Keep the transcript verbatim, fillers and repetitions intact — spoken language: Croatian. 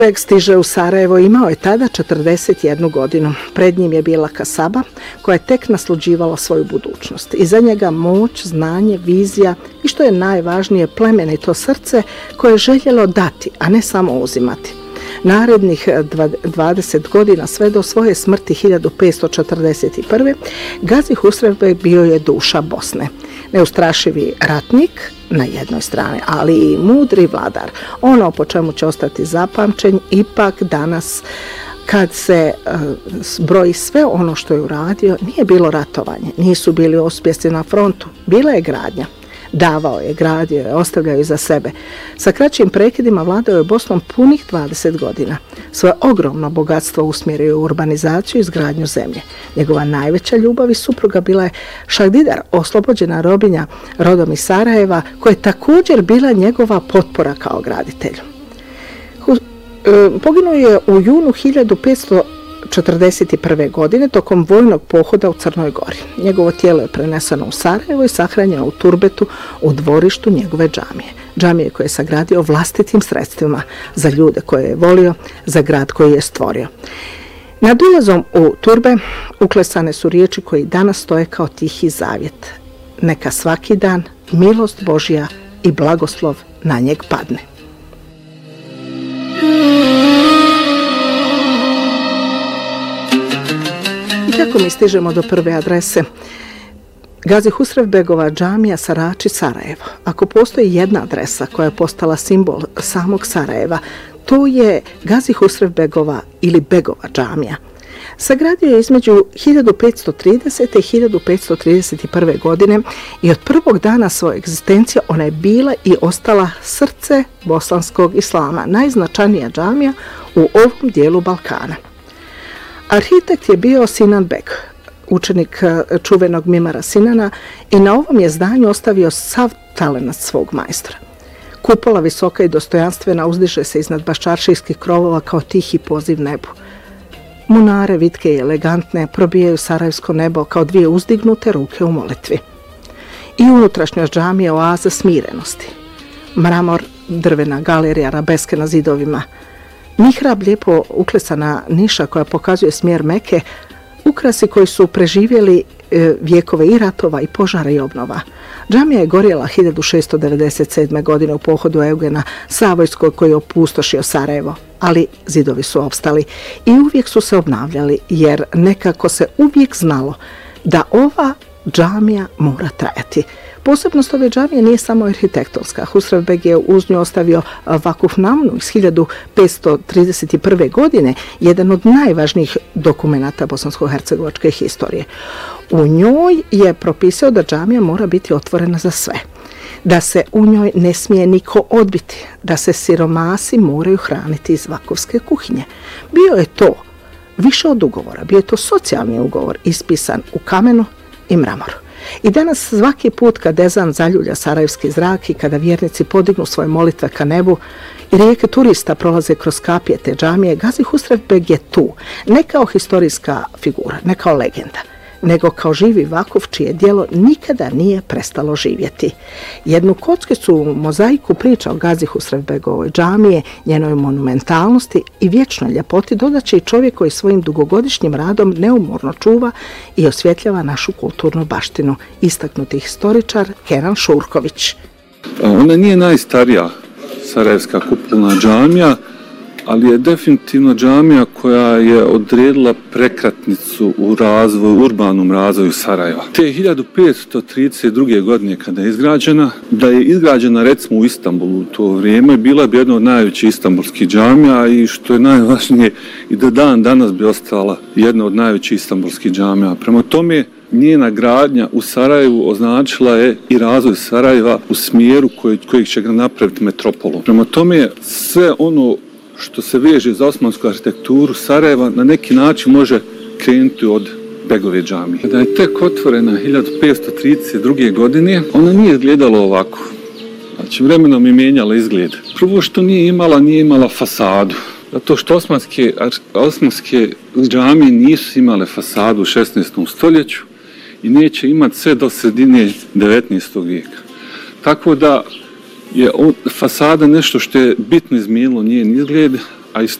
Beg stiže u Sarajevo, imao je tada četrdeset jednu godinu. Pred njim je bila kasaba koja je tek nasluđivala svoju budućnost. Iza njega moć, znanje, vizija i što je najvažnije plemenito srce koje je željelo dati, a ne samo uzimati. Narednih dvadeset godina sve do svoje smrti hiljadu petsto četrdeset prve. Gazi Husrevbeg bio je duša Bosne. Neustrašivi ratnik na jednoj strani, ali i mudri vladar. Ono po čemu će ostati zapamćen ipak danas kad se uh, broji sve ono što je uradio, nije bilo ratovanje, nisu bili uspjesi na frontu, bila je gradnja. Davao je, gradio je, ostavljao je za sebe. Sa kraćim prekidima vladao je Bosnom punih dvadeset godina. Svoje ogromno bogatstvo usmjerio je u urbanizaciju i izgradnju zemlje. Njegova najveća ljubav i supruga bila je Šahdidar, oslobođena robinja rodom iz Sarajeva, koja je također bila njegova potpora kao graditelju. Poginuo je u junu hiljadu petsto četrdeset prve. godine tokom vojnog pohoda u Crnoj Gori. Njegovo tijelo je preneseno u Sarajevo i sahranjeno u turbetu u dvorištu njegove džamije. Džamije koje je sagradio vlastitim sredstvima za ljude koje je volio, za grad koji je stvorio. Nad ulazom u turbe uklesane su riječi koji danas stoje kao tihi zavjet. Neka svaki dan milost Božja i blagoslov na njeg padne. I tako mi stižemo do prve adrese. Gazi Husrevbegova džamija Sarači, Sarajevo. Ako postoji jedna adresa koja je postala simbol samog Sarajeva, to je Gazi Husrevbegova ili Begova džamija. Sagradio je između hiljadu petsto tridesete. i hiljadu petsto trideset prve. godine i od prvog dana svoje egzistencije ona je bila i ostala srce bosanskog islama, najznačajnija džamija u ovom dijelu Balkana. Arhitekt je bio Sinan Beg, učenik čuvenog Mimara Sinana, i na ovom je zdanju ostavio sav talenat svog majstora. Kupola visoka i dostojanstvena uzdiže se iznad baščaršijskih krovova kao tihi poziv nebu. Munare, vitke i elegantne, probijaju sarajevsko nebo kao dvije uzdignute ruke u molitvi. I unutrašnjost džamije oaza smirenosti. Mramor, drvena galerija, arabeske na zidovima. Mihrab, lijepo uklesana niša koja pokazuje smjer Meke, ukrasi koji su preživjeli e, vjekove i ratova i požara i obnova. Džamija je gorjela hiljadu šesto devedeset sedme. godine u pohodu Eugena Savojskog koji je opustošio Sarajevo, ali zidovi su opstali i uvijek su se obnavljali jer nekako se uvijek znalo da ova džamija mora trajati. Posebnost ove džamije nije samo arhitektonska. Husrevbeg je uz nju ostavio vakufnamnu iz hiljadu petsto trideset prve. godine, jedan od najvažnijih dokumenata bosansko-hercegovačke historije. U njoj je propisao da džamija mora biti otvorena za sve, da se u njoj ne smije niko odbiti, da se siromasi moraju hraniti iz vakufske kuhinje. Bio je to više od ugovora, bio je to socijalni ugovor ispisan u kamenu i mramoru. I danas svaki put kad ezan zaljulja sarajevski zrak i kada vjernici podignu svoje molitve ka nebu i rijeke turista prolaze kroz kapije te džamije, Gazi Husrevbeg je tu, ne kao historijska figura, ne kao legenda, nego kao živi vakuf čije djelo nikada nije prestalo živjeti. Jednu kockicu u mozaiku priča o Gazi Husrevbegovoj džamije, njenoj monumentalnosti i vječnoj ljepoti dodaće i čovjek koji svojim dugogodišnjim radom neumorno čuva i osvjetljava našu kulturnu baštinu, istaknuti historičar Kenan Šurković. Ona nije najstarija sarajevska kupolna džamija, ali je definitivno džamija koja je odredila prekretnicu u razvoju, urbanom razvoju Sarajeva. Te hiljadu petsto trideset druge. godine kada je izgrađena, da je izgrađena recimo u Istanbulu u to vrijeme, bila bi jedna od najvećih istanbulskih džamija i što je najvažnije i do dan danas bi ostala jedna od najvećih istanbulskih džamija. Prema tome, njena gradnja u Sarajevu označila je i razvoj Sarajeva u smjeru koji, kojeg će ga napraviti metropolu. Prema tome, sve ono što se veže za osmansku arhitekturu Sarajeva na neki način može krenuti od Begove džamije. Da je tek otvorena hiljadu petsto trideset druge. godine, ona nije izgledala ovako. Znači, vremenom je mijenjala izgled. Prvo što nije imala, nije imala fasadu. Zato što osmanske, osmanske džamije nisu imale fasadu u šesnaestom. stoljeću i neće imati sve do sredine devetnaestog. vijeka. Tako da je fasada nešto što je bitno izmijenilo njen izgled, a iz